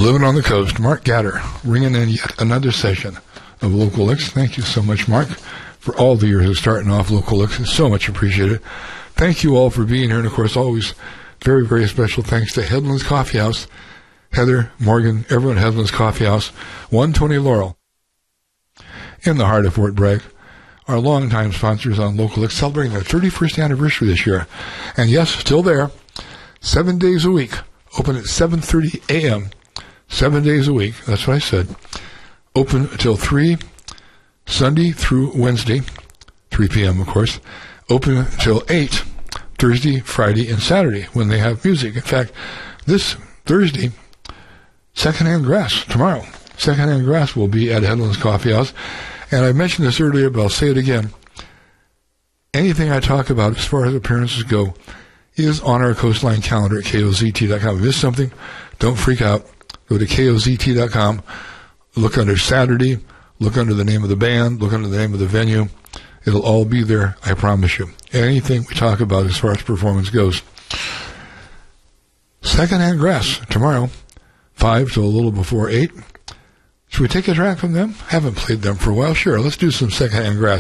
Living on the Coast, Mark Gatter, bringing in yet another session of Local Licks. Thank you so much, Mark, for all the years of starting off Local Licks. It's so much appreciated. Thank you all for being here, and of course, always very, very special thanks to Headlands Coffee House, Heather, Morgan, everyone at Headlands Coffee House, 120 Laurel, in the heart of Fort Bragg. Our longtime sponsors on Local Licks, celebrating their 31st anniversary this year. And yes, still there, 7 days a week, open at 7:30 a.m., 7 days a week, that's what I said. Open until 3, Sunday through Wednesday, 3 p.m., of course. Open until 8, Thursday, Friday, and Saturday, when they have music. In fact, this Thursday, Secondhand Grass, tomorrow. Secondhand Grass will be at Headlands Coffee House. And I mentioned this earlier, but I'll say it again. Anything I talk about as far as appearances go is on our Coastline calendar at KOZT.com. If you missed something, don't freak out. Go to KOZT.com, look under Saturday, look under the name of the band, look under the name of the venue. It'll all be there, I promise you. Anything we talk about as far as performance goes. Secondhand Grass, tomorrow, 5 to a little before 8. Should we take a track from them? Haven't played them for a while. Sure, let's do some Secondhand Grass.